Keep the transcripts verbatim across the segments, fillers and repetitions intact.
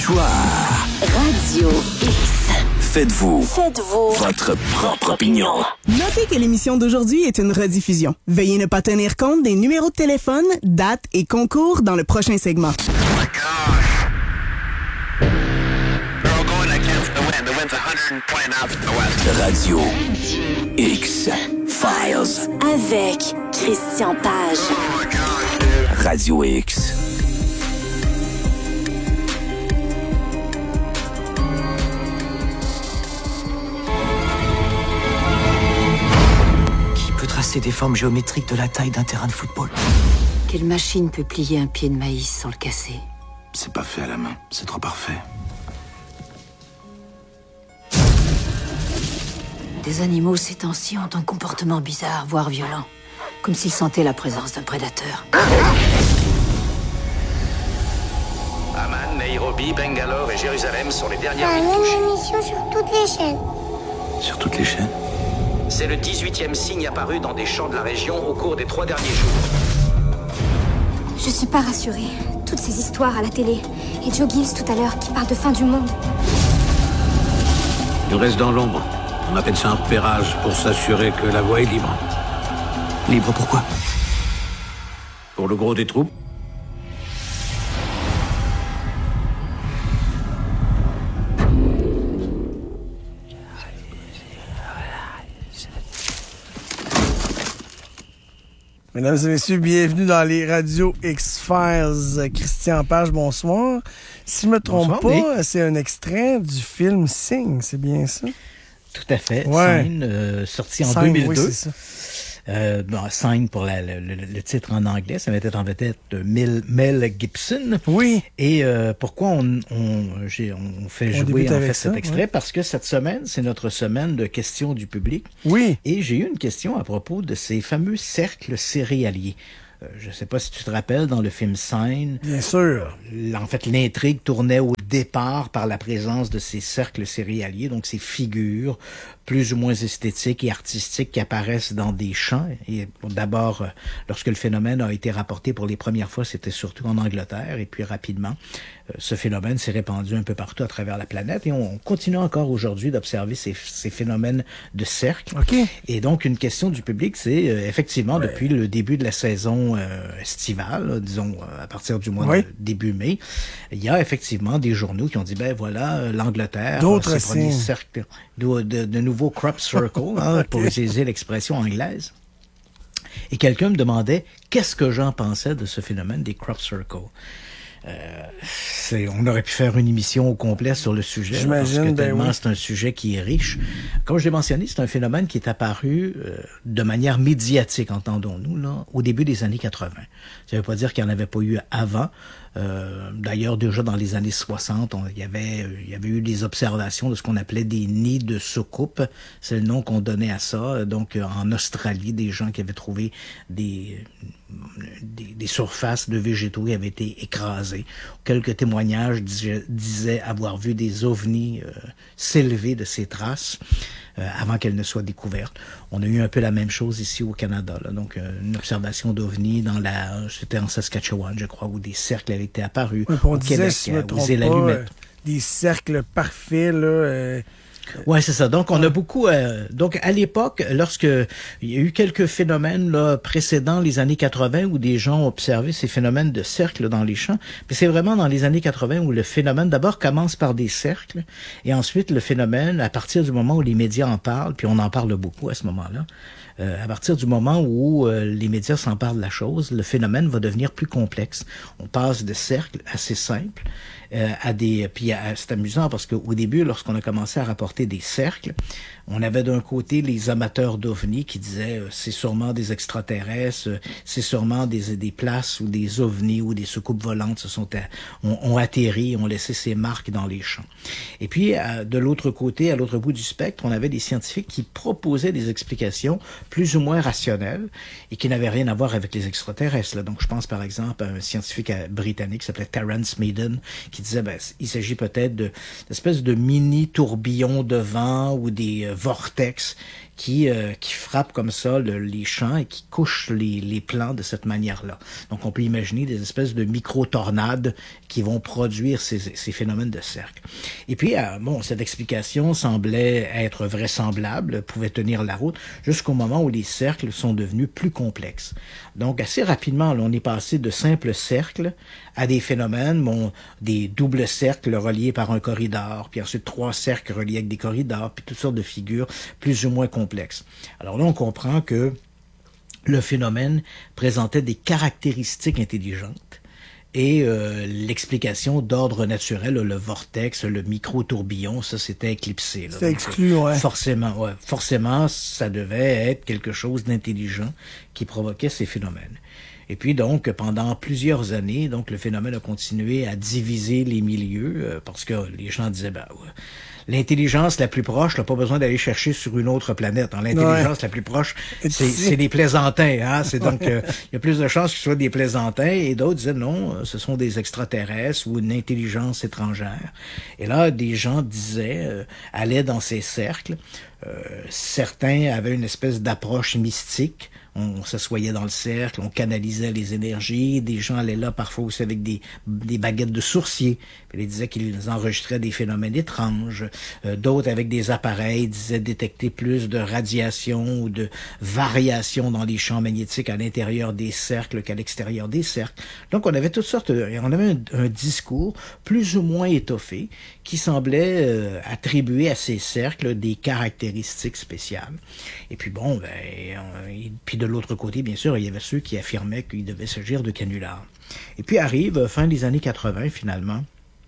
Histoire. Radio X. Faites-vous. Faites-vous. Votre propre opinion. Notez que l'émission d'aujourd'hui est une rediffusion. Veuillez ne pas tenir compte des numéros de téléphone, dates et concours dans le prochain segment. Radio X Files. Avec Christian Page. Radio X. Qui peut tracer des formes géométriques de la taille d'un terrain de football? Quelle machine peut plier un pied de maïs sans le casser? C'est pas fait à la main, c'est trop parfait. Des animaux ces temps-ci ont un comportement bizarre, voire violent. Comme s'ils sentaient la présence d'un prédateur. Amman, Nairobi, Bangalore et Jérusalem sont les dernières La villes même touchées. émission sur toutes les chaînes. Sur toutes les chaînes? C'est le dix-huitième signe apparu dans des champs de la région au cours des trois derniers jours. Je suis pas rassurée. Toutes ces histoires à la télé. Et Joe Gibbs tout à l'heure qui parle de fin du monde. Il reste dans l'ombre. On appelle ça un repérage pour s'assurer que la voie est libre. Libre pourquoi? Pour le gros des troupes. Mesdames et messieurs, bienvenue dans les radios X-Files. Christian Page, bonsoir. Si je me trompe Bonsoir, pas, oui. c'est un extrait du film Sing, c'est bien ça? Tout à fait. Ouais. Sign, euh, sorti en Sign, deux mille deux. oui, c'est ça. Euh, bon, Sign pour la, le, le, le titre en anglais, ça mettait en vedette Mel, Mel Gibson. Oui. Et euh, pourquoi on, on, j'ai, on fait On jouer débute en avec fait ça, cet extrait? ouais. Parce que cette semaine, c'est notre semaine de questions du public. Oui. Et j'ai eu une question à propos de ces fameux cercles céréaliers. Euh, je ne sais pas si tu te rappelles, dans le film Sign. Bien sûr. En fait, l'intrigue tournait au départ par la présence de ces cercles céréaliers, donc ces figures plus ou moins esthétiques et artistiques qui apparaissent dans des champs. Et d'abord, lorsque le phénomène a été rapporté pour les premières fois, c'était surtout en Angleterre. Et puis rapidement, ce phénomène s'est répandu un peu partout à travers la planète. Et on continue encore aujourd'hui d'observer ces, ces phénomènes de cercles. Okay. Et donc, une question du public, c'est euh, effectivement, ouais. depuis le début de la saison euh, estivale, là, disons à partir du mois oui. de début mai, il y a effectivement des journaux qui ont dit, ben voilà, l'Angleterre D'autres s'est premier cercle de, de, de nouveaux crop circles, hein, okay. pour utiliser l'expression anglaise. Et quelqu'un me demandait qu'est-ce que j'en pensais de ce phénomène des crop circles. Euh, c'est, on aurait pu faire une émission au complet sur le sujet. J'imagine, parce que ben tellement oui. c'est un sujet qui est riche. Comme je l'ai mentionné, c'est un phénomène qui est apparu euh, de manière médiatique, entendons-nous, là, au début des années quatre-vingts. Ça veut pas dire qu'il n'y en avait pas eu avant. Euh, d'ailleurs, déjà dans les années soixante, on, il y avait, euh, il y avait eu des observations de ce qu'on appelait des nids de soucoupe. C'est le nom qu'on donnait à ça. Donc, euh, en Australie, des gens qui avaient trouvé des, des, des surfaces de végétaux qui avaient été écrasées. Quelques témoignages disaient, disaient avoir vu des ovnis euh, s'élever de ces traces euh, avant qu'elles ne soient découvertes. On a eu un peu la même chose ici au Canada. Là. Donc, euh, une observation d'ovnis dans la, c'était en Saskatchewan, je crois, où des cercles avaient été apparus. Oui, on au disait, Québec, si je me trompe aux îles pas, Allumettes. euh, des cercles parfaits, là. Euh... Ouais, c'est ça. Donc, on a beaucoup... Euh, donc, à l'époque, lorsque il y a eu quelques phénomènes là, précédents les années quatre-vingts où des gens ont observé ces phénomènes de cercles dans les champs, mais c'est vraiment dans les années quatre-vingts où le phénomène d'abord commence par des cercles et ensuite le phénomène, à partir du moment où les médias en parlent, puis on en parle beaucoup à ce moment-là, euh, à partir du moment où euh, les médias s'emparent de la chose, le phénomène va devenir plus complexe. On passe de cercles assez simples Euh, à des puis à, c'est amusant parce qu'au début, lorsqu'on a commencé à rapporter des cercles, on avait d'un côté les amateurs d'ovnis qui disaient euh, c'est sûrement des extraterrestres, euh, c'est sûrement des des places où des ovnis ou des soucoupes volantes se sont à, ont, ont atterri, ont laissé ces marques dans les champs. Et puis euh, de l'autre côté, à l'autre bout du spectre, on avait des scientifiques qui proposaient des explications plus ou moins rationnels et qui n'avaient rien à voir avec les extraterrestres. Là. Donc, je pense par exemple à un scientifique britannique qui s'appelait Terence Meaden, qui disait ben, il s'agit peut-être de d'espèces de mini tourbillons de vent ou des euh, vortex qui euh, qui frappent comme ça le, les champs et qui couchent les, les plants de cette manière-là. Donc, on peut imaginer des espèces de micro-tornades qui vont produire ces, ces phénomènes de cercle. Et puis, euh, bon, cette explication semblait être vraisemblable, pouvait tenir la route, jusqu'au moment où les cercles sont devenus plus complexes. Donc, assez rapidement, là, on est passé de simples cercles à des phénomènes, bon, des doubles cercles reliés par un corridor, puis ensuite trois cercles reliés avec des corridors, puis toutes sortes de figures plus ou moins complexes. Alors là, on comprend que le phénomène présentait des caractéristiques intelligentes et euh, l'explication d'ordre naturel, le vortex, le micro-tourbillon, ça c'était éclipsé. C'est exclu, ouais. Forcément, ouais. Forcément, ça devait être quelque chose d'intelligent qui provoquait ces phénomènes. Et puis donc, pendant plusieurs années, donc le phénomène a continué à diviser les milieux, euh, parce que les gens disaient, ben, ouais, l'intelligence la plus proche, n'a pas besoin d'aller chercher sur une autre planète. Hein. L'intelligence ouais. la plus proche, c'est, c'est des plaisantins. Hein. C'est donc, il euh, y a plus de chances que ce soit des plaisantins. Et d'autres disaient non, ce sont des extraterrestres ou une intelligence étrangère. Et là, des gens disaient, euh, allaient dans ces cercles. Euh, certains avaient une espèce d'approche mystique. On s'assoyait dans le cercle, on canalisait les énergies. Des gens allaient là parfois aussi avec des, des baguettes de sourcier. Puis ils disaient qu'ils enregistraient des phénomènes étranges. Euh, d'autres avec des appareils disaient détecter plus de radiation ou de variations dans les champs magnétiques à l'intérieur des cercles qu'à l'extérieur des cercles. Donc on avait toutes sortes, de, on avait un, un discours plus ou moins étoffé qui semblait euh, attribuer à ces cercles des caractéristiques spéciales. Et puis bon, ben, on, et, puis de l'autre côté, bien sûr, il y avait ceux qui affirmaient qu'il devait s'agir de canulars. Et puis arrive, fin des années quatre-vingts, finalement,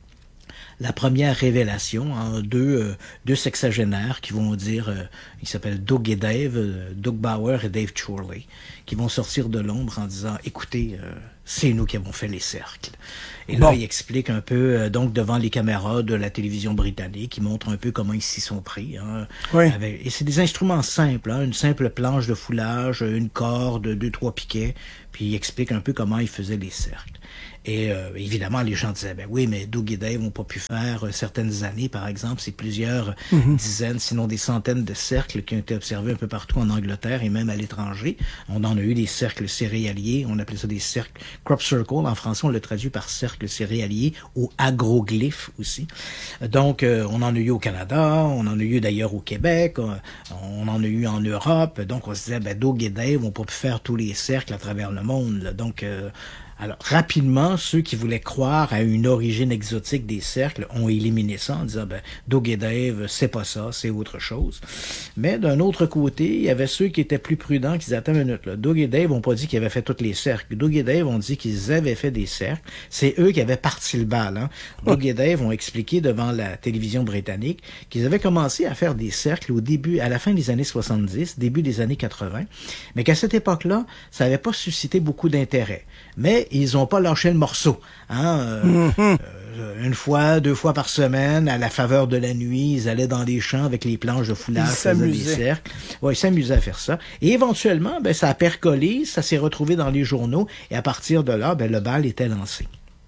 la première révélation, hein, deux, euh, deux sexagénaires qui vont dire, euh, ils s'appellent Doug et Dave, euh, Doug Bauer et Dave Chorley, qui vont sortir de l'ombre en disant, écoutez, euh, c'est nous qui avons fait les cercles. Et bon. Là, il explique un peu, euh, donc, devant les caméras de la télévision britannique, il montre un peu comment ils s'y sont pris. Hein, oui. avec, et c'est des instruments simples, hein, une simple planche de foulage, une corde, deux, trois piquets, puis il explique un peu comment ils faisaient les cercles. Et euh, évidemment, les gens disaient, ben oui, mais Doug et Dave n'ont pas pu faire euh, certaines années, par exemple, c'est plusieurs mm-hmm. dizaines, sinon des centaines de cercles qui ont été observés un peu partout en Angleterre et même à l'étranger. On en a eu des cercles céréaliers, on appelait ça des cercles crop circle. En français, on le traduit par cercle céréalier ou agroglyphe aussi. Donc, euh, on en a eu au Canada, on en a eu d'ailleurs au Québec, on, on en a eu en Europe. Donc, on se disait, ben Doug et Dave n'ont pas pu faire tous les cercles à travers le monde. Là. Donc, euh, alors, rapidement, ceux qui voulaient croire à une origine exotique des cercles ont éliminé ça en disant, ben, Doug et Dave, c'est pas ça, c'est autre chose. Mais d'un autre côté, il y avait ceux qui étaient plus prudents, qui disaient, attends une minute, là, Doug et Dave n'ont pas dit qu'ils avaient fait tous les cercles. Doug et Dave ont dit qu'ils avaient fait des cercles. C'est eux qui avaient parti le bal, hein. Oh. Doug et Dave ont expliqué devant la télévision britannique qu'ils avaient commencé à faire des cercles au début, à la fin des années soixante-dix, début des années quatre-vingts, mais qu'à cette époque-là, ça n'avait pas suscité beaucoup d'intérêt. Mais ils ont pas lâché le morceau. Hein? Euh, mm-hmm. euh, une fois, deux fois par semaine, à la faveur de la nuit, ils allaient dans les champs avec les planches de foulage, faisaient des cercles. Ouais, ils s'amusaient à faire ça. Et éventuellement, ben, ça a percolé, ça s'est retrouvé dans les journaux, et à partir de là, ben, le bal était lancé.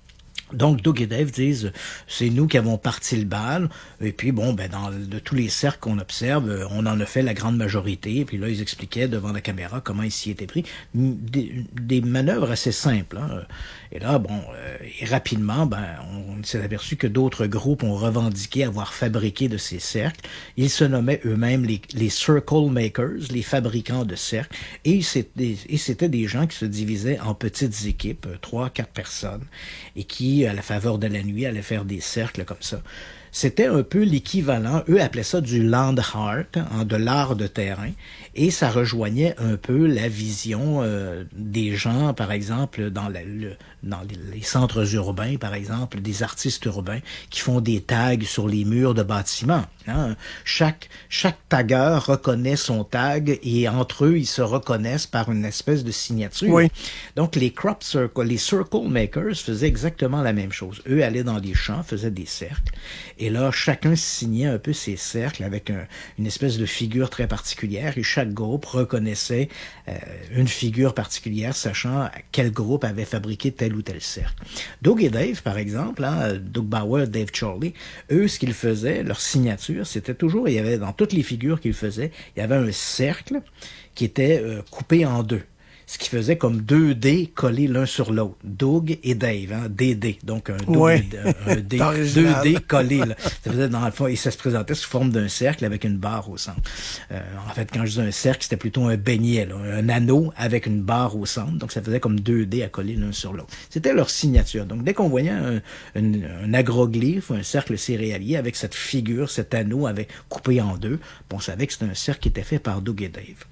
Donc, Doug et Dave disent, c'est nous qui avons parti le bal, et puis bon, ben dans de tous les cercles qu'on observe, on en a fait la grande majorité, et puis là, ils expliquaient devant la caméra comment ils s'y étaient pris. Des, des manœuvres assez simples, hein. Et là, bon, euh, et rapidement, ben, on, on s'est aperçu que d'autres groupes ont revendiqué avoir fabriqué de ces cercles. Ils se nommaient eux-mêmes les, les Circle Makers, les fabricants de cercles, et c'était, et c'était des gens qui se divisaient en petites équipes, trois, quatre personnes, et qui, à la faveur de la nuit, allaient faire des cercles comme ça. C'était un peu l'équivalent, eux appelaient ça du land art, hein, de l'art de terrain, et ça rejoignait un peu la vision euh, des gens, par exemple, dans, la, le, dans les, les centres urbains, par exemple, des artistes urbains qui font des tags sur les murs de bâtiments. Hein. Chaque, chaque tagueur reconnaît son tag et entre eux, ils se reconnaissent par une espèce de signature. Oui. Donc, les crop circle, les circle makers faisaient exactement la même chose. Eux allaient dans les champs, faisaient des cercles, Et là, chacun signait un peu ses cercles avec un, une espèce de figure très particulière et chaque groupe reconnaissait euh, une figure particulière, sachant quel groupe avait fabriqué tel ou tel cercle. Doug et Dave, par exemple, hein, Doug Bauer, Dave Charlie, eux, ce qu'ils faisaient, leur signature, c'était toujours, il y avait dans toutes les figures qu'ils faisaient, il y avait un cercle qui était euh, coupé en deux. Ce qui faisait comme deux dés collés l'un sur l'autre. Doug et Dave, hein, D D. Donc, un, Doug, ouais. un, un dé, deux dés collés, là. Ça faisait dans le fond, et ça se présentait sous forme d'un cercle avec une barre au centre. Euh, en fait, quand je dis un cercle, c'était plutôt un beignet, là, un anneau avec une barre au centre. Donc, ça faisait comme deux dés à coller l'un sur l'autre. C'était leur signature. Donc, dès qu'on voyait un, un, un agroglyphe, un cercle céréalier avec cette figure, cet anneau avec coupé en deux, on savait que c'était un cercle qui était fait par Doug et Dave.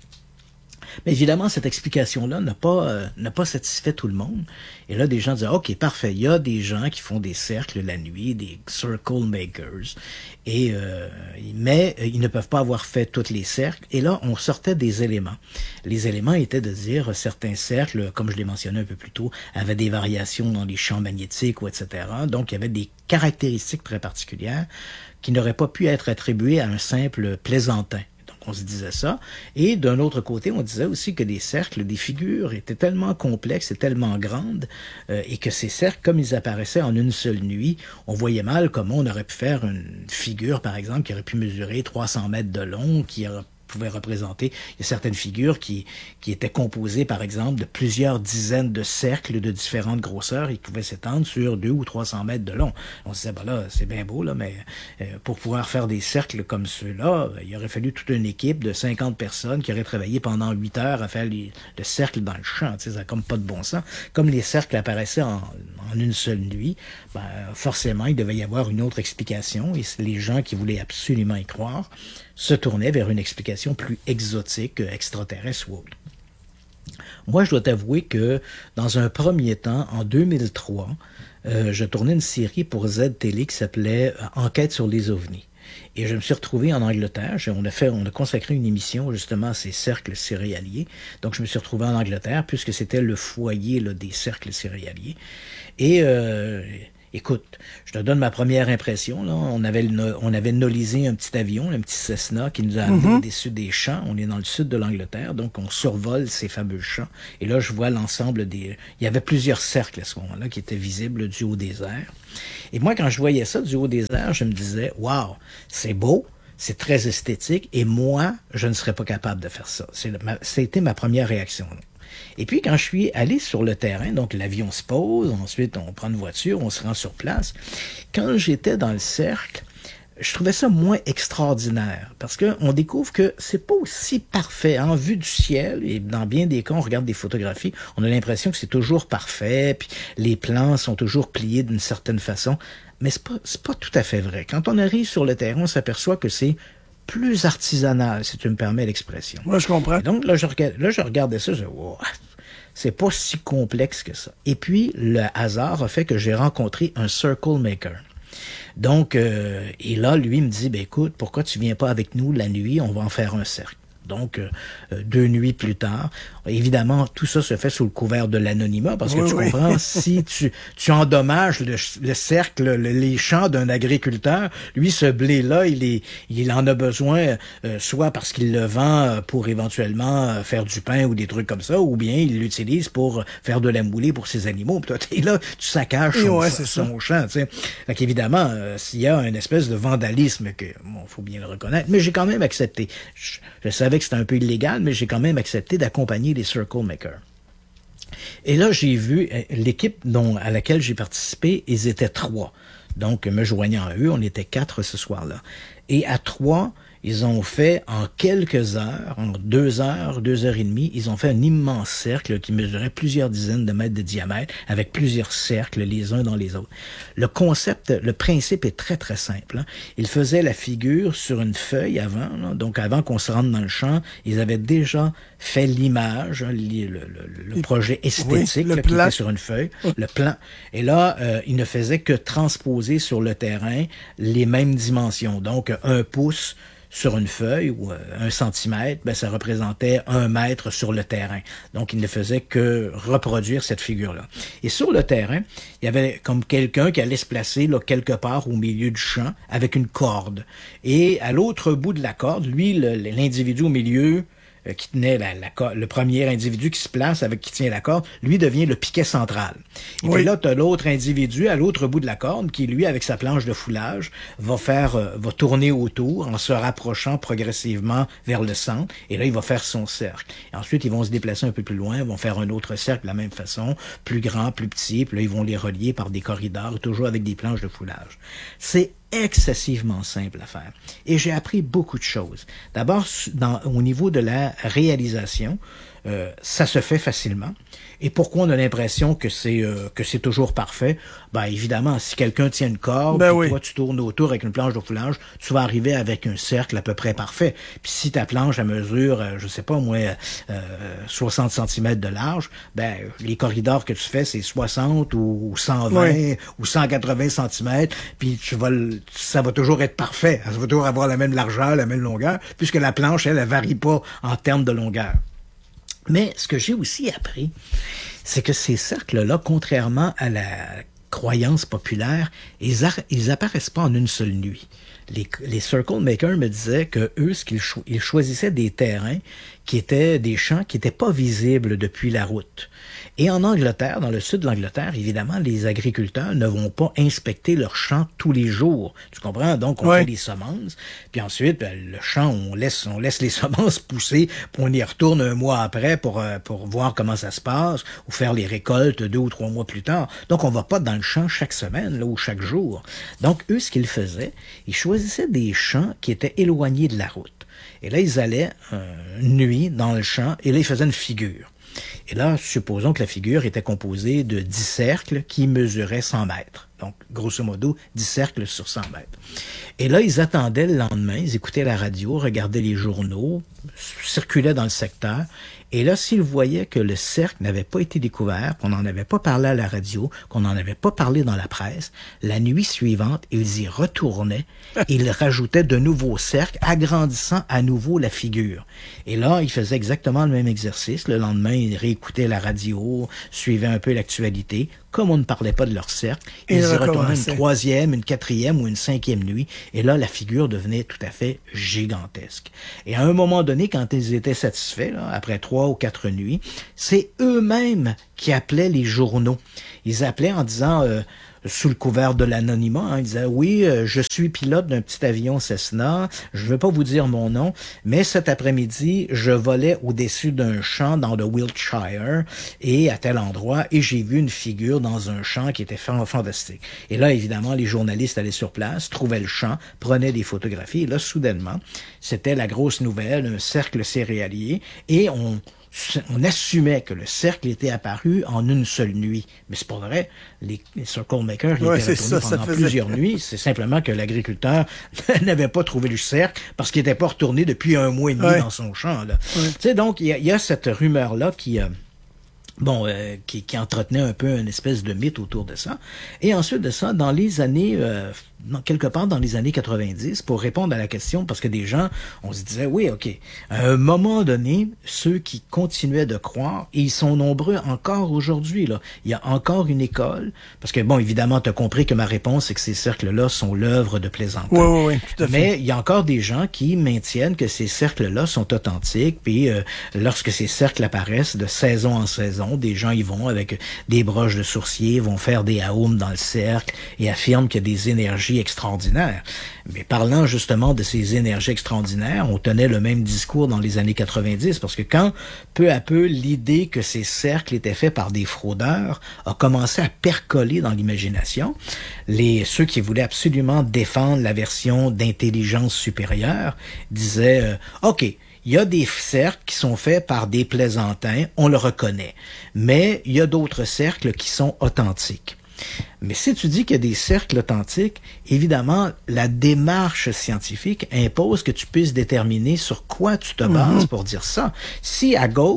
Mais évidemment, cette explication-là n'a pas euh, n'a pas satisfait tout le monde. Et là, des gens disaient, OK, parfait, il y a des gens qui font des cercles la nuit, des circle makers, et euh, mais ils ne peuvent pas avoir fait tous les cercles. Et là, on sortait des éléments. Les éléments étaient de dire, certains cercles, comme je l'ai mentionné un peu plus tôt, avaient des variations dans les champs magnétiques, ou et cetera. Donc, il y avait des caractéristiques très particulières qui n'auraient pas pu être attribuées à un simple plaisantin. On se disait ça. Et d'un autre côté, on disait aussi que des cercles, des figures étaient tellement complexes et tellement grandes euh, et que ces cercles, comme ils apparaissaient en une seule nuit, on voyait mal comment on aurait pu faire une figure, par exemple, qui aurait pu mesurer trois cents mètres de long, qui aurait pouvait représenter. Il y a certaines figures qui, qui étaient composées, par exemple, de plusieurs dizaines de cercles de différentes grosseurs et qui pouvaient s'étendre sur deux ou trois cents mètres de long. On se disait, ben là, c'est bien beau, là, mais euh, pour pouvoir faire des cercles comme ceux-là, il aurait fallu toute une équipe de cinquante personnes qui auraient travaillé pendant huit heures à faire les, le cercle dans le champ. Tu sais, ça n'a comme pas de bon sens. Comme les cercles apparaissaient en, en une seule nuit, ben, forcément, il devait y avoir une autre explication et les gens qui voulaient absolument y croire se tournaient vers une explication plus exotique, extraterrestre ou autre. Moi, je dois t'avouer que, dans un premier temps, en deux mille trois, euh, je tournais une série pour Z-Télé qui s'appelait « Enquête sur les ovnis ». Et je me suis retrouvé en Angleterre. On a fait, on a consacré une émission justement à ces cercles céréaliers. Donc, je me suis retrouvé en Angleterre puisque c'était le foyer là, des cercles céréaliers. Et... Euh, Écoute, je te donne ma première impression. Là. On avait on avait nolisé un petit avion, un petit Cessna qui nous a amené mm-hmm. au-dessus des champs. On est dans le sud de l'Angleterre, donc on survole ces fameux champs. Et là, je vois l'ensemble des... Il y avait plusieurs cercles à ce moment-là qui étaient visibles du haut des airs. Et moi, quand je voyais ça du haut des airs, je me disais, « Wow, c'est beau, c'est très esthétique, et moi, je ne serais pas capable de faire ça. » C'était ma première réaction. Là. Et puis, quand je suis allé sur le terrain, donc l'avion se pose, ensuite on prend une voiture, on se rend sur place. Quand j'étais dans le cercle, je trouvais ça moins extraordinaire parce que on découvre que c'est pas aussi parfait. En vue du ciel, et dans bien des cas, on regarde des photographies, on a l'impression que c'est toujours parfait, puis les plans sont toujours pliés d'une certaine façon. Mais c'est pas, c'est pas tout à fait vrai. Quand on arrive sur le terrain, on s'aperçoit que c'est plus artisanal, si tu me permets l'expression. Moi, je comprends. Et donc, là, je, là, je regardais ça, je disais, wow, c'est pas si complexe que ça. Et puis, le hasard a fait que j'ai rencontré un circle maker. Donc, euh, et là, lui me dit, ben écoute, pourquoi tu viens pas avec nous la nuit, on va en faire un cercle. Donc, euh, deux nuits plus tard, évidemment, tout ça se fait sous le couvert de l'anonymat, parce que oui, tu oui. comprends, si tu, tu endommages le, le cercle, le, les champs d'un agriculteur, lui, ce blé-là, il est, il en a besoin, euh, soit parce qu'il le vend pour éventuellement faire du pain ou des trucs comme ça, ou bien il l'utilise pour faire de la moulée pour ses animaux. Puis toi, t'es là, tu saccages son, ouais, son, son champ, tu sais. Fait qu'évidemment, euh, s'il y a une espèce de vandalisme que, bon, faut bien le reconnaître, mais j'ai quand même accepté. Je, je savais que c'était un peu illégal, mais j'ai quand même accepté d'accompagner les circle makers. Et là, j'ai vu l'équipe dont à laquelle j'ai participé, ils étaient trois. Donc, me joignant à eux, on était quatre ce soir-là. Et à trois, ils ont fait en quelques heures, en deux heures, deux heures et demie, ils ont fait un immense cercle qui mesurait plusieurs dizaines de mètres de diamètre, avec plusieurs cercles les uns dans les autres. Le concept, le principe est très très simple. Hein. Ils faisaient la figure sur une feuille avant, là, donc avant qu'on se rende dans le champ, ils avaient déjà fait l'image, hein, le, le, le, le projet esthétique oui, le là, qui était sur une feuille, le plan. Et là, euh, ils ne faisaient que transposer sur le terrain les mêmes dimensions, donc un pouce sur une feuille ou euh, un centimètre, ben ça représentait un mètre sur le terrain. Donc, il ne faisait que reproduire cette figure-là. Et sur le terrain, il y avait comme quelqu'un qui allait se placer là, quelque part au milieu du champ avec une corde. Et à l'autre bout de la corde, lui, le, l'individu au milieu euh, qui tenait la, la, le premier individu qui se place avec qui tient la corde, lui devient le piquet central. Et oui. Puis là, tu as l'autre individu à l'autre bout de la corde qui, lui, avec sa planche de foulage, va faire, euh, va tourner autour en se rapprochant progressivement vers le centre. Et là, il va faire son cercle. Et ensuite, ils vont se déplacer un peu plus loin, vont faire un autre cercle de la même façon, plus grand, plus petit. Puis là, ils vont les relier par des corridors, toujours avec des planches de foulage. C'est excessivement simple à faire. Et j'ai appris beaucoup de choses. D'abord, dans, au niveau de la réalisation, euh, ça se fait facilement. Et pourquoi on a l'impression que c'est euh, que c'est toujours parfait? Ben évidemment, si quelqu'un tient une corde, ben oui. Toi tu tournes autour avec une planche de foulage, tu vas arriver avec un cercle à peu près parfait. Puis si ta planche à mesure, euh, je sais pas moi, euh, soixante centimètres de large, ben les corridors que tu fais c'est soixante ou cent vingt oui. ou cent quatre-vingts centimètres. Puis tu vas, ça va toujours être parfait. Ça va toujours avoir la même largeur, la même longueur, puisque la planche elle, elle varie pas en termes de longueur. Mais ce que j'ai aussi appris, c'est que ces cercles-là, contrairement à la croyance populaire, ils, a, ils apparaissent pas en une seule nuit. Les, les circle makers me disaient que eux, ce qu'ils cho- ils choisissaient des terrains qui étaient des champs qui n'étaient pas visibles depuis la route. Et en Angleterre, dans le sud de l'Angleterre, évidemment, les agriculteurs ne vont pas inspecter leurs champs tous les jours. Tu comprends? Donc, on ouais. fait des semences, puis ensuite, ben, le champ, on laisse, on laisse les semences pousser, puis on y retourne un mois après pour, euh, pour voir comment ça se passe, ou faire les récoltes deux ou trois mois plus tard. Donc, on va pas dans le champ chaque semaine, là, ou chaque jour. Donc, eux, ce qu'ils faisaient, ils choisissaient des champs qui étaient éloignés de la route. Et là, ils allaient euh, une nuit dans le champ, et là, ils faisaient une figure. Et là, supposons que la figure était composée de dix cercles qui mesuraient cent mètres. Donc, grosso modo, dix cercles sur cent mètres. Et là, ils attendaient le lendemain, ils écoutaient la radio, regardaient les journaux, circulaient dans le secteur. Et là, s'ils voyaient que le cercle n'avait pas été découvert, qu'on n'en avait pas parlé à la radio, qu'on n'en avait pas parlé dans la presse, la nuit suivante, ils y retournaient et ils rajoutaient de nouveaux cercles, agrandissant à nouveau la figure. Et là, ils faisaient exactement le même exercice. Le lendemain, ils réécoutaient la radio, suivaient un peu l'actualité. Comme on ne parlait pas de leur cercle, ils y retournaient une troisième, une quatrième ou une cinquième nuit. Et là, la figure devenait tout à fait gigantesque. Et à un moment donné, quand ils étaient satisfaits, là, après trois ou quatre nuits, c'est eux-mêmes qui appelaient les journaux. Ils appelaient en disant... Euh, sous le couvert de l'anonymat, hein, il disait « Oui, euh, je suis pilote d'un petit avion Cessna, je ne veux pas vous dire mon nom, mais cet après-midi, je volais au-dessus d'un champ dans le Wiltshire et à tel endroit, et j'ai vu une figure dans un champ qui était fantastique. » Et là, évidemment, les journalistes allaient sur place, trouvaient le champ, prenaient des photographies, et là, soudainement, c'était la grosse nouvelle, un cercle céréalier, et on... on assumait que le cercle était apparu en une seule nuit. Mais c'est pas vrai. Les, les circle makers, ils ouais, étaient retournés ça, pendant ça plusieurs nuits. C'est simplement que l'agriculteur n'avait pas trouvé le cercle parce qu'il n'était pas retourné depuis un mois et demi ouais. dans son champ. Là. Ouais. Tu sais, donc, il y, y a cette rumeur-là qui... Euh, Bon, euh, qui, qui entretenait un peu une espèce de mythe autour de ça. Et ensuite de ça, dans les années, euh, dans, quelque part dans les années quatre-vingt-dix, pour répondre à la question, parce que des gens, on se disait, oui, OK, à un moment donné, ceux qui continuaient de croire, et ils sont nombreux encore aujourd'hui, là. Il y a encore une école, parce que, bon, évidemment, tu as compris que ma réponse, c'est que ces cercles-là sont l'œuvre de plaisantins. Oui, oui, oui, tout à fait. Mais il y a encore des gens qui maintiennent que ces cercles-là sont authentiques, puis euh, lorsque ces cercles apparaissent de saison en saison, des gens y vont avec des broches de sourcier, vont faire des aoums dans le cercle et affirment qu'il y a des énergies extraordinaires. Mais parlant justement de ces énergies extraordinaires, on tenait le même discours dans les années quatre-vingt-dix, parce que quand, peu à peu, l'idée que ces cercles étaient faits par des fraudeurs a commencé à percoler dans l'imagination, les ceux qui voulaient absolument défendre la version d'intelligence supérieure disaient euh, « OK, il y a des cercles qui sont faits par des plaisantins, on le reconnaît. Mais il y a d'autres cercles qui sont authentiques. » Mais si tu dis qu'il y a des cercles authentiques, évidemment, la démarche scientifique impose que tu puisses déterminer sur quoi tu te bases mm-hmm. pour dire ça. Si à gauche,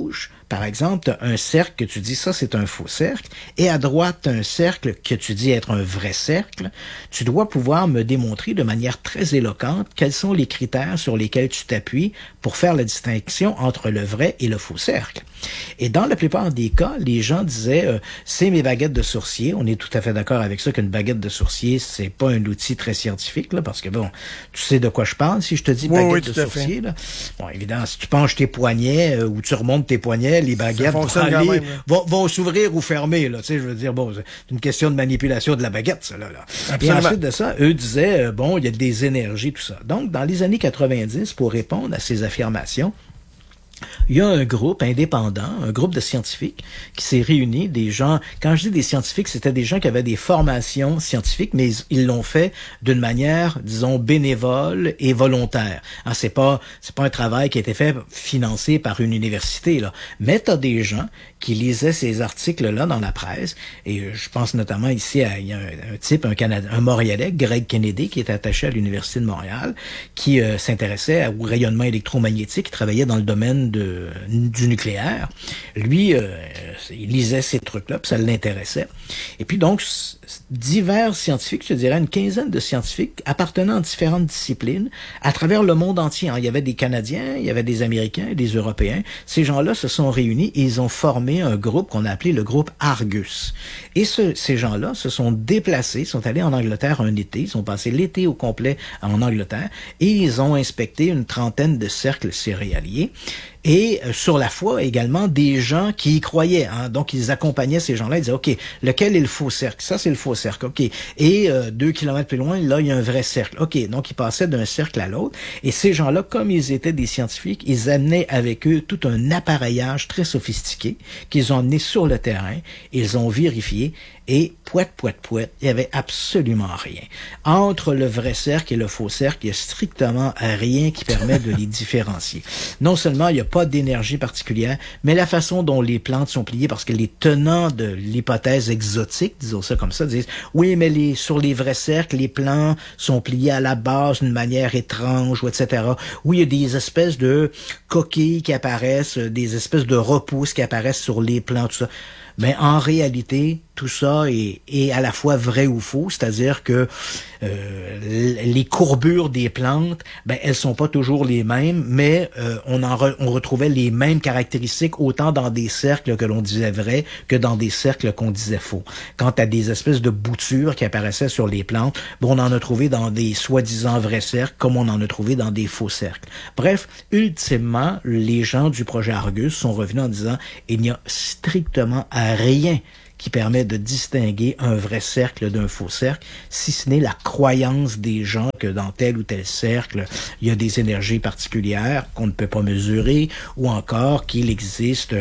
par exemple, t'as un cercle que tu dis, ça, c'est un faux cercle, et à droite, t'as un cercle que tu dis être un vrai cercle. Tu dois pouvoir me démontrer de manière très éloquente quels sont les critères sur lesquels tu t'appuies pour faire la distinction entre le vrai et le faux cercle. Et dans la plupart des cas, les gens disaient, euh, c'est mes baguettes de sourcier. On est tout à fait d'accord avec ça qu'une baguette de sourcier, c'est pas un outil très scientifique, là, parce que bon, tu sais de quoi je parle si je te dis oui, baguette oui, de sourcier. Là. Bon, évidemment, si tu penches tes poignets euh, ou tu remontes tes poignets, les baguettes vont, aller, même, vont, vont s'ouvrir ou fermer. Là, tu sais, je veux dire, bon, c'est une question de manipulation de la baguette, ça. Là, là. Et ensuite de ça, eux disaient, euh, bon, il y a des énergies, tout ça. Donc, dans les années quatre-vingt-dix, pour répondre à ces affirmations, il y a un groupe indépendant, un groupe de scientifiques qui s'est réuni, des gens, quand je dis des scientifiques, c'était des gens qui avaient des formations scientifiques, mais ils, ils l'ont fait d'une manière, disons, bénévole et volontaire. Hein, c'est pas, c'est pas un travail qui a été fait financé par une université, là. Mais t'as des gens qui lisaient ces articles-là dans la presse, et je pense notamment ici à, il y a un, un type, un Canadien, un Montréalais, Greg Kennedy, qui est attaché à l'Université de Montréal, qui euh, s'intéressait au rayonnement électromagnétique, qui travaillait dans le domaine de, du nucléaire. Lui, euh, il lisait ces trucs-là, puis ça l'intéressait. Et puis donc, divers scientifiques, je dirais une quinzaine de scientifiques appartenant à différentes disciplines à travers le monde entier. Il y avait des Canadiens, il y avait des Américains, des Européens. Ces gens-là se sont réunis et ils ont formé un groupe qu'on a appelé le groupe Argus. Et ce, ces gens-là se sont déplacés, sont allés en Angleterre un été, ils ont passé l'été au complet en Angleterre et ils ont inspecté une trentaine de cercles céréaliers. Et euh, sur la foi également des gens qui y croyaient. Hein. Donc ils accompagnaient ces gens-là, ils disaient ok, lequel est le faux cercle? Ça c'est le faux cercle, ok. Et euh, deux kilomètres plus loin, là il y a un vrai cercle, ok. Donc ils passaient d'un cercle à l'autre. Et ces gens-là, comme ils étaient des scientifiques, ils amenaient avec eux tout un appareillage très sophistiqué qu'ils ont amené sur le terrain. Ils ont vérifié. Et pouet, pouet, pouet, il y avait absolument rien. Entre le vrai cercle et le faux cercle, il y a strictement rien qui permet de les différencier. Non seulement il n'y a pas d'énergie particulière, mais la façon dont les plantes sont pliées, parce que les tenants de l'hypothèse exotique, disons ça comme ça, disent oui, mais les, sur les vrais cercles, les plants sont pliés à la base d'une manière étrange, ou et cetera. Oui, il y a des espèces de coquilles qui apparaissent, des espèces de repousses qui apparaissent sur les plants, tout ça. Mais en réalité, tout ça est, est à la fois vrai ou faux, c'est-à-dire que euh, les courbures des plantes, ben elles sont pas toujours les mêmes, mais euh, on en re, on retrouvait les mêmes caractéristiques autant dans des cercles que l'on disait vrai que dans des cercles qu'on disait faux. Quant à des espèces de boutures qui apparaissaient sur les plantes, bon, on en a trouvé dans des soi-disant vrais cercles comme on en a trouvé dans des faux cercles. Bref, ultimement, les gens du projet Argus sont revenus en disant il n'y a strictement à rien qui permet de distinguer un vrai cercle d'un faux cercle, si ce n'est la croyance des gens que dans tel ou tel cercle, il y a des énergies particulières qu'on ne peut pas mesurer, ou encore qu'il existe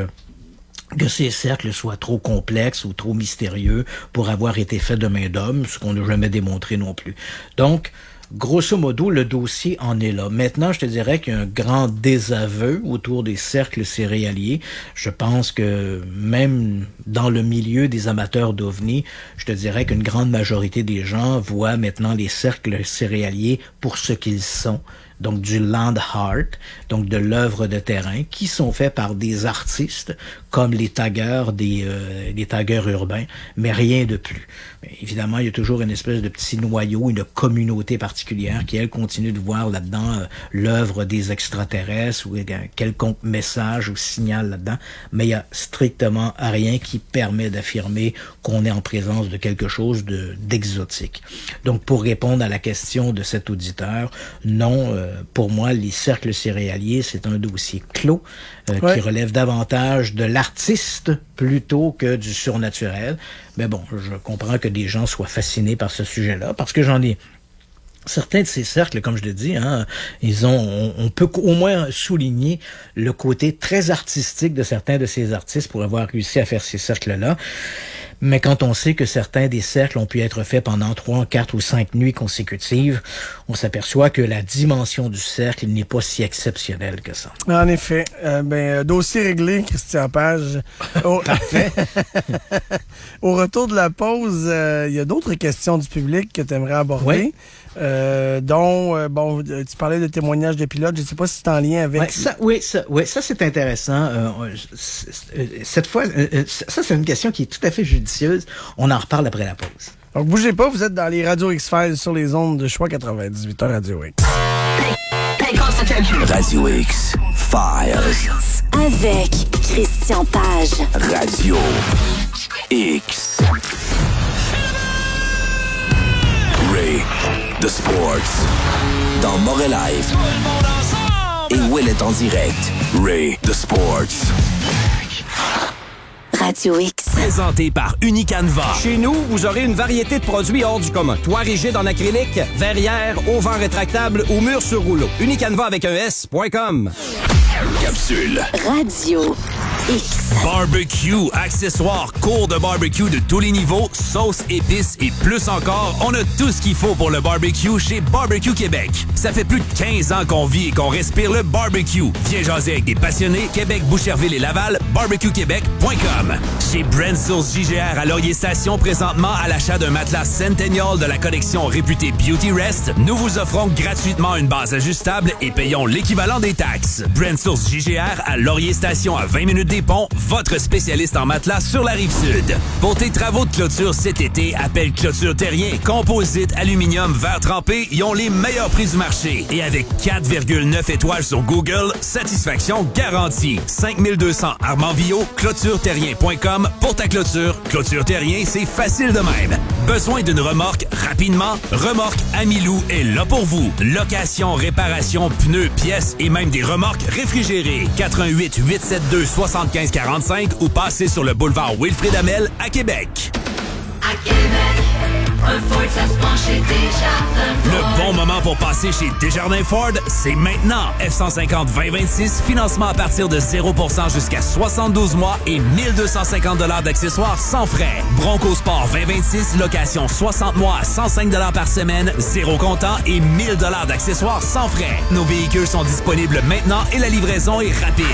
que ces cercles soient trop complexes ou trop mystérieux pour avoir été faits de main d'homme, ce qu'on n'a jamais démontré non plus. Donc, grosso modo, le dossier en est là. Maintenant, je te dirais qu'il y a un grand désaveu autour des cercles céréaliers. Je pense que même dans le milieu des amateurs d'ovnis, je te dirais qu'une grande majorité des gens voient maintenant les cercles céréaliers pour ce qu'ils sont. Donc du land art, donc de l'œuvre de terrain, qui sont faits par des artistes comme les taggeurs des euh, les taggeurs urbains, mais rien de plus. Mais évidemment, il y a toujours une espèce de petit noyau, une communauté particulière qui, elle, continue de voir là-dedans euh, l'œuvre des extraterrestres ou un quelconque message ou signal là-dedans, mais il y a strictement rien qui permet d'affirmer qu'on est en présence de quelque chose de d'exotique. Donc, pour répondre à la question de cet auditeur, non, euh, pour moi, les cercles céréaliers, c'est un dossier clos euh, ouais. qui relève davantage de l'artiste plutôt que du surnaturel. Mais bon, je comprends que des gens soient fascinés par ce sujet-là, parce que j'en ai... Certains de ces cercles, comme je le dis, hein, ils ont, on, on peut au moins souligner le côté très artistique de certains de ces artistes pour avoir réussi à faire ces cercles-là. Mais quand on sait que certains des cercles ont pu être faits pendant trois, quatre ou cinq nuits consécutives, on s'aperçoit que la dimension du cercle n'est pas si exceptionnelle que ça. En effet. Euh, ben, dossier réglé, Christian Page. Au... Parfait. Au retour de la pause, il euh, y a d'autres questions du public que tu aimerais aborder. Oui. Euh, euh, dont, euh, bon, tu parlais de témoignages de pilotes. Je ne sais pas si c'est en lien avec... Ouais, ça, oui, ça, ouais, ça c'est intéressant. Euh, cette fois, euh, ça c'est une question qui est tout à fait judicieuse. On en reparle après la pause. Donc, bougez pas, vous êtes dans les Radio X-Files sur les ondes de Choix quatre-vingt-dix-huit à Radio X. Radio X Files. Avec Christian Page. Radio X. Ray, The Sports. Dans Morel Live. Et Will est en direct. Ray, The Sports. Radio X. Présenté par Unicanva. Chez nous, vous aurez une variété de produits hors du commun. Toit rigide en acrylique, verrière, auvent rétractable ou mur sur rouleau. Unicanva avec un S point com. Capsule. Radio X. Barbecue, accessoires, cours de barbecue de tous les niveaux, sauces, épices et plus encore. On a tout ce qu'il faut pour le barbecue chez Barbecue Québec. Ça fait plus de quinze ans qu'on vit et qu'on respire le barbecue. Viens jaser avec des passionnés. Québec, Boucherville et Laval, barbecue québec point com. Chez Brand Source J G R à Laurier Station, présentement à l'achat d'un matelas Centennial de la collection réputée Beauty Rest, nous vous offrons gratuitement une base ajustable et payons l'équivalent des taxes. Brand Source J G R à Laurier Station à vingt minutes des ponts, votre spécialiste en matelas sur la Rive-Sud. Pour tes travaux de clôture cet été, appelle Clôture Terrien. Composite, aluminium, verre trempé, ils ont les meilleurs prix du marché. Et avec quatre virgule neuf étoiles sur Google, satisfaction garantie. cinq mille deux cents Armand-Villot, clôture terrien point com pour ta clôture. Clôture Terrien, c'est facile de même. Besoin d'une remorque rapidement? Remorque Amilou est là pour vous. Location, réparation, pneus, pièces et même des remorques réfrigérées. quatre un huit, huit sept deux, sept cinq quatre cinq ou passez sur le boulevard Wilfrid Hamel à Québec. À Québec, un Ford, ça se prend chez Desjardins Ford. Le bon moment pour passer chez Desjardins Ford, c'est maintenant. F cent cinquante vingt vingt-six, financement à partir de zéro pour cent jusqu'à soixante-douze mois et mille deux cent cinquante dollars d'accessoires sans frais. Bronco Sport vingt vingt-six, location soixante mois à cent cinq dollars par semaine, zéro comptant et mille dollars d'accessoires sans frais. Nos véhicules sont disponibles maintenant et la livraison est rapide.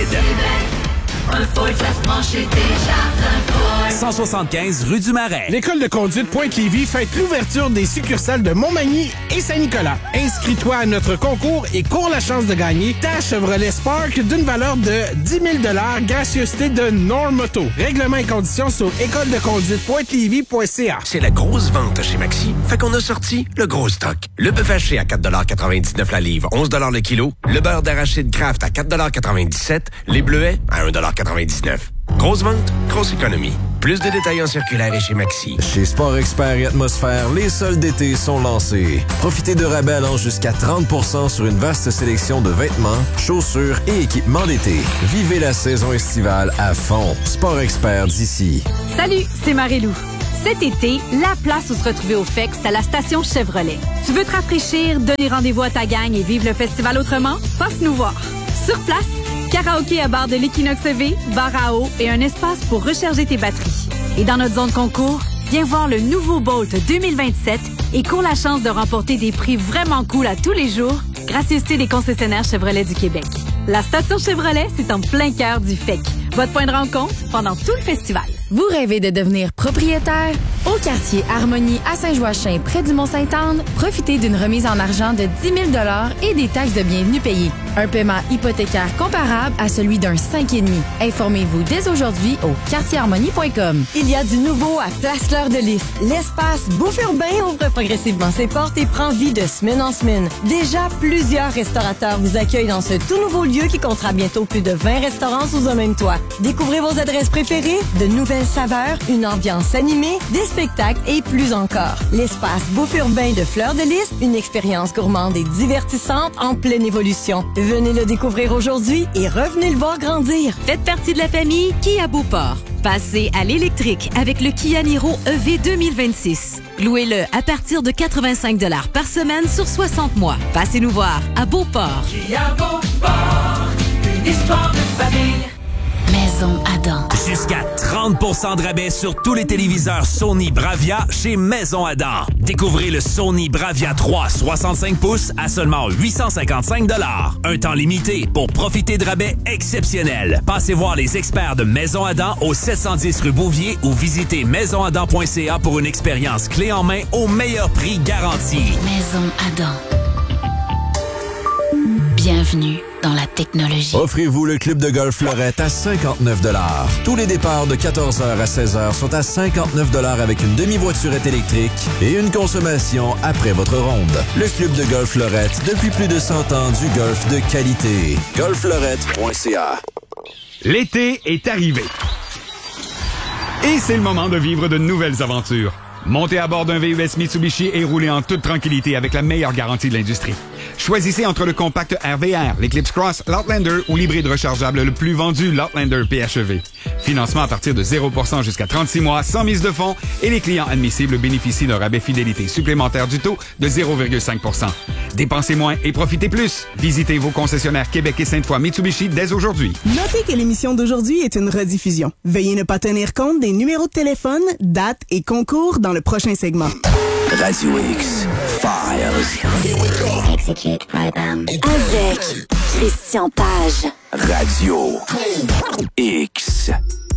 Un Ford, ça se prend chez Desjardins Ford. cent soixante-quinze rue du Marais. L'école de conduite Pointe-Lévis fête l'ouverture des succursales de Montmagny et Saint-Nicolas. Inscris-toi à notre concours et cours la chance de gagner ta Chevrolet Spark d'une valeur de dix mille dollars, gracieuseté de Normoto. Règlements et conditions sur école de conduite pointe lévis point c a. C'est la grosse vente chez Maxi. Fait qu'on a sorti le gros stock. Le bœuf haché à quatre quatre-vingt-dix-neuf la livre, onze le kilo. Le beurre d'arachide Kraft à quatre quatre-vingt-dix-sept. Les bleuets à un quatre-vingt-dix-neuf. Grosse vente, grosse économie. Plus de détails en circulaire et chez Maxi. Chez Sport Expert et Atmosphère, les soldes d'été sont lancés. Profitez de rabais allant jusqu'à trente pour cent sur une vaste sélection de vêtements, chaussures et équipements d'été. Vivez la saison estivale à fond. Sport Expert d'ici. Salut, c'est Marie-Lou. Cet été, la place où se retrouver au F E C, c'est à la station Chevrolet. Tu veux te rafraîchir, donner rendez-vous à ta gang et vivre le festival autrement? Passe nous voir. Sur place, karaoké à bar de l'Equinox E V, bar à eau et un espace pour recharger tes batteries. Et dans notre zone concours, viens voir le nouveau Bolt deux mille vingt-sept et cours la chance de remporter des prix vraiment cool à tous les jours, gracieuseté des concessionnaires Chevrolet du Québec. La station Chevrolet, c'est en plein cœur du F E C. Votre point de rencontre pendant tout le festival. Vous rêvez de devenir propriétaire? Au quartier Harmonie à Saint-Joachim, près du Mont-Sainte-Anne, profitez d'une remise en argent de dix mille dollars et des taxes de bienvenue payées. Un paiement hypothécaire comparable à celui d'un cinq virgule cinq. Informez-vous dès aujourd'hui au quartier harmonie point com. Il y a du nouveau à Place Fleur de Lys. L'espace Bouffe Urbain ouvre progressivement ses portes et prend vie de semaine en semaine. Déjà, plusieurs restaurateurs vous accueillent dans ce tout nouveau lieu qui comptera bientôt plus de vingt restaurants sous un même toit. Découvrez vos adresses préférées, de nouvelles saveurs, une ambiance animée, des spectacles et plus encore. L'espace Bouffe Urbain de Fleur de Lys, une expérience gourmande et divertissante en pleine évolution. Venez le découvrir aujourd'hui et revenez le voir grandir. Faites partie de la famille Kia Beauport. Passez à l'électrique avec le Kia Niro E V deux mille vingt-six. Louez-le à partir de quatre-vingt-cinq dollars par semaine sur soixante mois. Passez nous voir à Beauport. Kia Beauport, une histoire de famille. Maison Adam. Jusqu'à trente pour cent de rabais sur tous les téléviseurs Sony Bravia chez Maison Adam. Découvrez le Sony Bravia trois soixante-cinq pouces à seulement huit cent cinquante-cinq dollars. Un temps limité pour profiter de rabais exceptionnels. Passez voir les experts de Maison Adam au sept cent dix rue Bouvier ou visitez maison adam point c a pour une expérience clé en main au meilleur prix garanti. Maison Adam. Bienvenue dans la technologie. Offrez-vous le club de golf Lorette à cinquante-neuf dollars. Tous les départs de quatorze heures à seize heures sont à cinquante-neuf dollars avec une demi-voiturette électrique et une consommation après votre ronde. Le club de golf Lorette, depuis plus de cent ans, du golf de qualité. golf lorette point c a. L'été est arrivé. Et c'est le moment de vivre de nouvelles aventures. Montez à bord d'un V U S Mitsubishi et roulez en toute tranquillité avec la meilleure garantie de l'industrie. Choisissez entre le compact R V R, l'Eclipse Cross, l'Outlander ou l'hybride rechargeable le plus vendu, l'Outlander P H E V. Financement à partir de zéro pour cent jusqu'à trente-six mois, sans mise de fonds, et les clients admissibles bénéficient d'un rabais fidélité supplémentaire du taux de zéro virgule cinq pour cent. Dépensez moins et profitez plus. Visitez vos concessionnaires Québec et Sainte-Foy Mitsubishi dès aujourd'hui. Notez que l'émission d'aujourd'hui est une rediffusion. Veuillez ne pas tenir compte des numéros de téléphone, dates et concours dans le prochain segment. Radio X Files. Execute by them. Avec Christian Page. Radio X.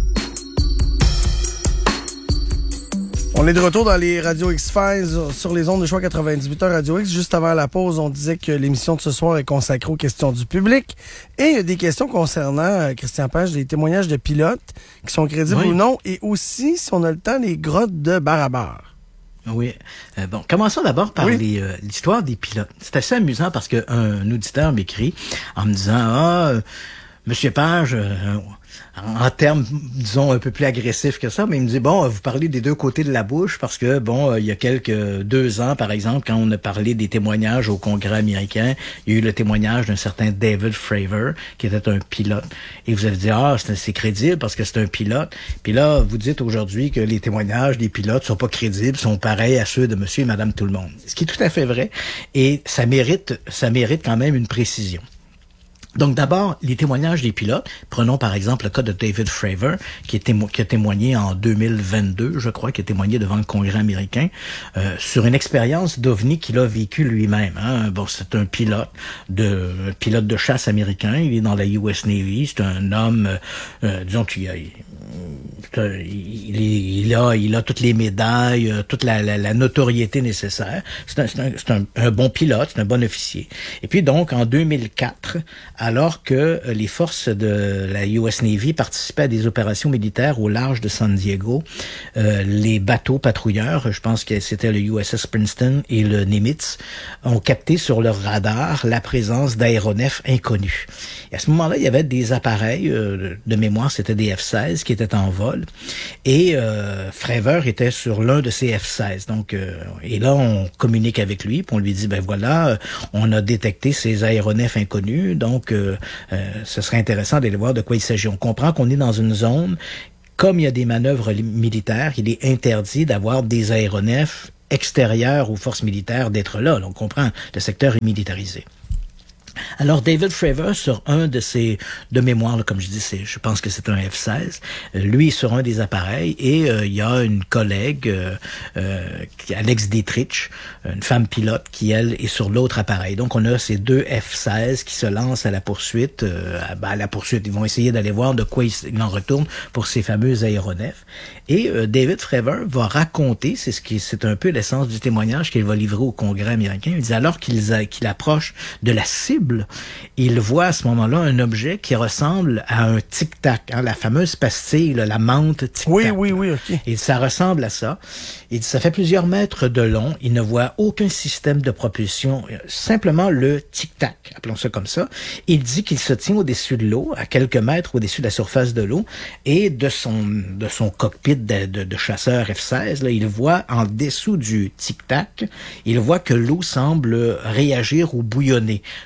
On est de retour dans les Radio X-Files sur les ondes de choix quatre-vingt-dix-huit heures Radio X. Juste avant la pause, on disait que l'émission de ce soir est consacrée aux questions du public. Et il y a des questions concernant, euh, Christian Page, des témoignages de pilotes qui sont crédibles oui. ou non. Et aussi, si on a le temps, les grottes de Barabar. Oui. Euh, bon, commençons d'abord par oui. les, euh, l'histoire des pilotes. C'est assez amusant parce qu'un un auditeur m'écrit en me disant « Ah, euh, Monsieur Page... Euh, en termes, disons, un peu plus agressifs que ça, mais il me dit, bon, vous parlez des deux côtés de la bouche parce que, bon, il y a quelques deux ans, par exemple, quand on a parlé des témoignages au Congrès américain, il y a eu le témoignage d'un certain David Fravor, qui était un pilote. Et vous avez dit, ah, c'est, c'est crédible parce que c'est un pilote. Puis là, vous dites aujourd'hui que les témoignages des pilotes sont pas crédibles, sont pareils à ceux de monsieur et madame tout le monde. Ce qui est tout à fait vrai. Et ça mérite, ça mérite quand même une précision. Donc d'abord, les témoignages des pilotes. Prenons par exemple le cas de David Fravor, qui, est témo- qui a témoigné en deux mille vingt-deux, je crois, qui a témoigné devant le Congrès américain, euh, sur une expérience d'OVNI qu'il a vécu lui-même. Hein. Bon, c'est un pilote de un pilote de chasse américain, il est dans la U S Navy, c'est un homme, euh, disons qu'il a... Il, il a, il a toutes les médailles, toute la, la, la notoriété nécessaire. C'est, un, c'est, un, c'est un, un bon pilote, c'est un bon officier. Et puis donc, en deux mille quatre, alors que les forces de la U S Navy participaient à des opérations militaires au large de San Diego, euh, les bateaux patrouilleurs, je pense que c'était le U S S Princeton et le Nimitz, ont capté sur leur radar la présence d'aéronefs inconnus. Et à ce moment-là, il y avait des appareils, euh, de mémoire, c'était des F seize qui étaient en vol. Et euh, Fravor était sur l'un de ces F seize. Donc, euh, et là, on communique avec lui, puis on lui dit, ben voilà, on a détecté ces aéronefs inconnus, donc euh, euh, ce serait intéressant d'aller voir de quoi il s'agit. On comprend qu'on est dans une zone, comme il y a des manœuvres militaires, il est interdit d'avoir des aéronefs extérieurs aux forces militaires d'être là. Donc, on comprend, le secteur est militarisé. Alors, David Fravor, sur un de ses, de mémoire, là, comme je dis, c'est, je pense que c'est un F seize, euh, lui, sur un des appareils, et euh, il y a une collègue, euh, euh, Alex Dietrich, une femme pilote, qui, elle, est sur l'autre appareil. Donc, on a ces deux F seize qui se lancent à la poursuite, euh, à, ben, à la poursuite. Ils vont essayer d'aller voir de quoi il en retourne pour ces fameux aéronefs. Et euh, David Fravor va raconter, c'est ce qui, c'est un peu l'essence du témoignage qu'il va livrer au Congrès américain. Il dit, alors qu'il, a, qu'il approche de la cible, il voit à ce moment-là un objet qui ressemble à un tic-tac, hein, la fameuse pastille, là, la menthe tic-tac. Oui, oui, oui, ok. Et ça ressemble à ça. Il dit, ça fait plusieurs mètres de long. Il ne voit aucun système de propulsion, simplement le tic-tac, appelons ça comme ça. Il dit qu'il se tient au-dessus de l'eau, à quelques mètres au-dessus de la surface de l'eau, et de son de son cockpit de, de, de chasseur F seize, là, il voit en dessous du tic-tac, il voit que l'eau semble réagir ou bouillonner, comme si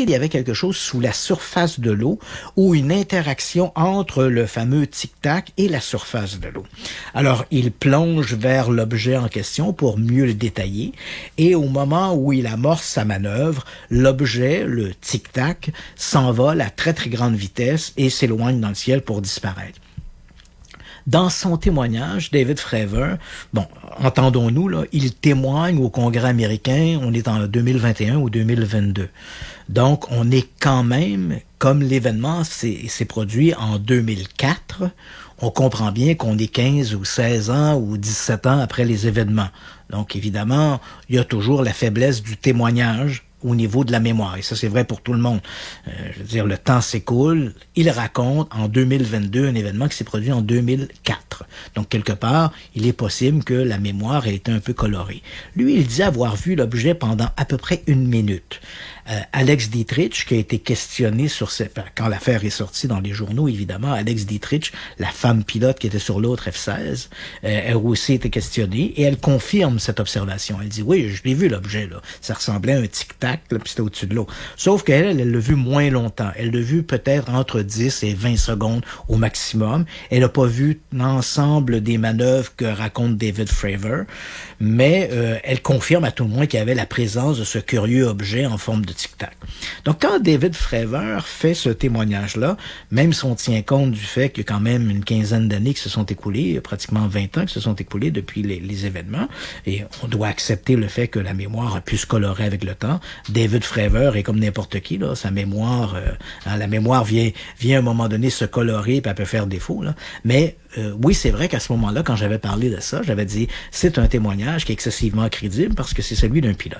il y avait quelque chose sous la surface de l'eau ou une interaction entre le fameux tic-tac et la surface de l'eau. Alors, il plonge vers l'objet en question pour mieux le détailler et au moment où il amorce sa manœuvre, l'objet, le tic-tac, s'envole à très très grande vitesse et s'éloigne dans le ciel pour disparaître. Dans son témoignage, David Fravor, bon, entendons-nous, là, il témoigne au Congrès américain, on est en deux mille vingt et un ou deux mille vingt-deux. Donc, on est quand même, comme l'événement s'est, s'est produit en deux mille quatre, on comprend bien qu'on est quinze ou seize ans ou dix-sept ans après les événements. Donc, évidemment, il y a toujours la faiblesse du témoignage au niveau de la mémoire. Et ça, c'est vrai pour tout le monde. Euh, je veux dire, le temps s'écoule. Il raconte en deux mille vingt-deux un événement qui s'est produit en deux mille quatre. Donc, quelque part, il est possible que la mémoire ait été un peu colorée. Lui, il dit avoir vu l'objet pendant à peu près une minute. Euh, Alex Dietrich, qui a été questionné sur ce, quand l'affaire est sortie dans les journaux, évidemment, Alex Dietrich, la femme pilote qui était sur l'autre F seize, euh, elle aussi a été questionnée et elle confirme cette observation. Elle dit, oui, je l'ai vu l'objet, là. Ça ressemblait à un tic-tac, là, puis c'était au-dessus de l'eau. Sauf qu'elle, elle, elle l'a vu moins longtemps. Elle l'a vu peut-être entre dix et vingt secondes au maximum. Elle n'a pas vu l'ensemble des manœuvres que raconte David Fravor, mais euh, elle confirme à tout le moins qu'il y avait la présence de ce curieux objet en forme de tic-tac. Donc, quand David Fravor fait ce témoignage-là, même si on tient compte du fait qu'il y a quand même une quinzaine d'années qui se sont écoulées, pratiquement vingt ans qui se sont écoulés depuis les, les événements, et on doit accepter le fait que la mémoire a pu se colorer avec le temps. David Fravor est comme n'importe qui, là, sa mémoire, euh, hein, la mémoire vient, vient à un moment donné se colorer, puis elle peut faire défaut, là. Mais euh, oui, c'est vrai qu'à ce moment-là, quand j'avais parlé de ça, j'avais dit, c'est un témoignage qui est excessivement crédible parce que c'est celui d'un pilote.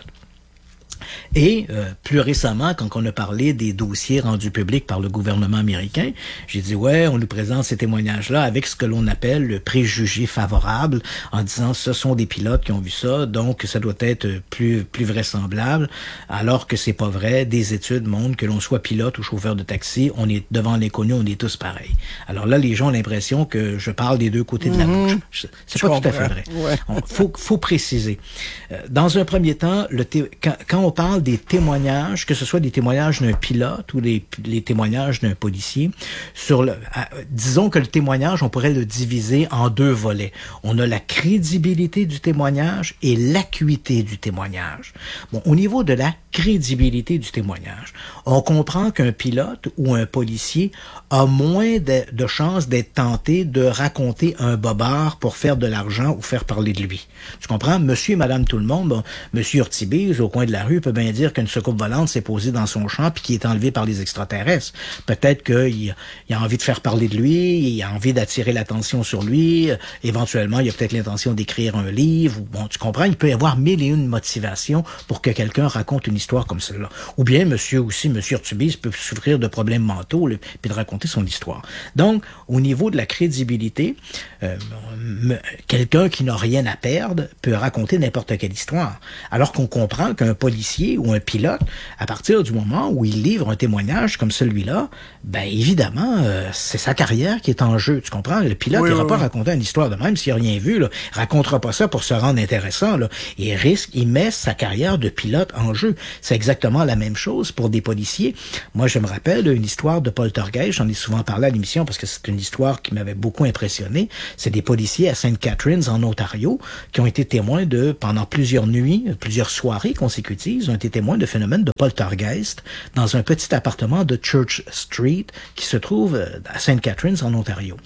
Et euh, plus récemment, quand on a parlé des dossiers rendus publics par le gouvernement américain, j'ai dit, ouais, on nous présente ces témoignages-là avec ce que l'on appelle le préjugé favorable, en disant, ce sont des pilotes qui ont vu ça, donc ça doit être plus plus vraisemblable, alors que c'est pas vrai. Des études montrent que l'on soit pilote ou chauffeur de taxi, on est devant l'inconnu, on est tous pareils. Alors là, les gens ont l'impression que je parle des deux côtés de la bouche. C'est je pas comprends. Tout à fait vrai. Ouais. On, faut, faut préciser. Dans un premier temps, le thé- quand, quand on parle des témoignages, que ce soit des témoignages d'un pilote ou des, les témoignages d'un policier, sur le, à, disons que le témoignage, on pourrait le diviser en deux volets. On a la crédibilité du témoignage et l'acuité du témoignage. Bon, au niveau de la crédibilité du témoignage, on comprend qu'un pilote ou un policier a moins de, de chances d'être tenté de raconter un bobard pour faire de l'argent ou faire parler de lui. Tu comprends? Monsieur et madame tout le monde, bon, monsieur Urtibise, au coin de la rue, peut bien dire qu'une soucoupe volante s'est posée dans son champ puis qu'il est enlevé par les extraterrestres. Peut-être qu'il il a envie de faire parler de lui, il a envie d'attirer l'attention sur lui, euh, éventuellement, il a peut-être l'intention d'écrire un livre, ou, bon, tu comprends? Il peut y avoir mille et une motivations pour que quelqu'un raconte une histoire comme celle-là. Ou bien, monsieur aussi, monsieur Urtubise peut souffrir de problèmes mentaux, là, puis de raconter son histoire. Donc, au niveau de la crédibilité, euh, me, quelqu'un qui n'a rien à perdre peut raconter n'importe quelle histoire. Alors qu'on comprend qu'un policier ou un pilote, à partir du moment où il livre un témoignage comme celui-là, ben évidemment, euh, c'est sa carrière qui est en jeu. Tu comprends? Le pilote, oui, il n'ira oui, pas oui. raconter une histoire de même s'il n'a rien vu. Là. Il racontera pas ça pour se rendre intéressant. Là. Il risque, il met sa carrière de pilote en jeu. C'est exactement la même chose pour des policiers. Moi, je me rappelle une histoire de poltergeist. J'en ai souvent parlé à l'émission parce que c'est une histoire qui m'avait beaucoup impressionné. C'est des policiers à Saint Catharines, en Ontario, qui ont été témoins de, pendant plusieurs nuits, plusieurs soirées consécutives, ils ont été témoins de phénomènes de poltergeist dans un petit appartement de Church Street qui se trouve à Saint Catharines, en Ontario.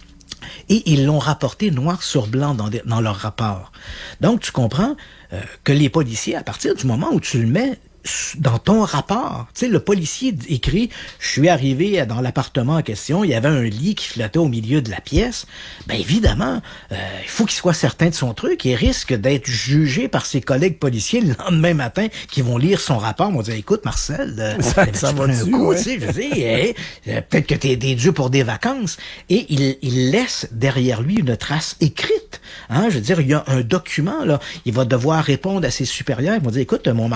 Et ils l'ont rapporté noir sur blanc dans, des, dans leur rapport. Donc, tu comprends euh, que les policiers, à partir du moment où tu le mets dans ton rapport, tu sais, le policier écrit « Je suis arrivé dans l'appartement en question, il y avait un lit qui flottait au milieu de la pièce. » Ben évidemment, euh, il faut qu'il soit certain de son truc et risque d'être jugé par ses collègues policiers le lendemain matin qui vont lire son rapport. Ils vont dire « Écoute, Marcel, euh, ça, ça va un coup, ouais. tu sais, je veux dire, hey, peut-être que t'es, t'es dû pour des vacances. » Et il, il laisse derrière lui une trace écrite. Hein, je veux dire, il y a un document, là. Il va devoir répondre à ses supérieurs. Ils vont dire « Écoute, mon